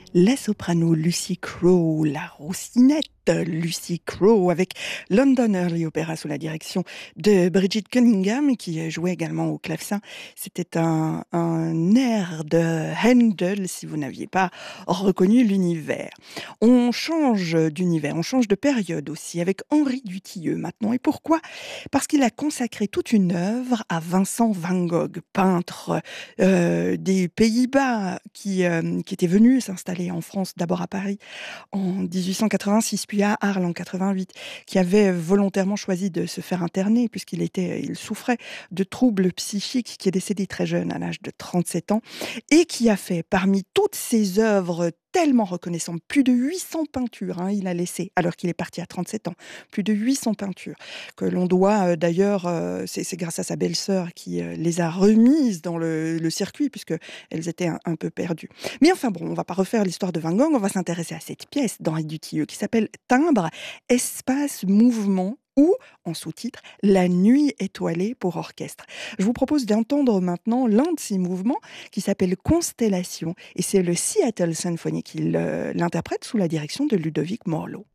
La soprano Lucy Crowe, la roussinette Lucy Crowe, avec London Early Opera sous la direction de Bridget Cunningham, qui jouait également au clavecin. C'était un air de Handel, si vous n'aviez pas reconnu l'univers. On change d'univers, on change de période aussi, avec Henri Dutilleux maintenant. Et pourquoi? Parce qu'il a consacré toute une œuvre à Vincent van Gogh, peintre des Pays-Bas qui était venu s'installer en France, d'abord à Paris en 1886, puis à Arles en 88, qui avait volontairement choisi de se faire interner il souffrait de troubles psychiques, qui est décédé très jeune, à l'âge de 37 ans, et qui a fait parmi toutes ses œuvres tellement reconnaissantes, plus de 800 peintures, il a laissé, alors qu'il est parti à 37 ans, plus de 800 peintures, que l'on doit d'ailleurs, c'est grâce à sa belle-sœur qui les a remises dans le circuit, puisque elles étaient un peu perdues. Mais enfin bon, on va pas refaire l'histoire de Van Gogh, on va s'intéresser à cette pièce d'Henri Dutilleux qui s'appelle Timbre, espace, mouvement ou, en sous-titre, La nuit étoilée pour orchestre. Je vous propose d'entendre maintenant l'un de ces mouvements qui s'appelle Constellation et c'est le Seattle Symphony qui l'interprète sous la direction de Ludovic Morlot.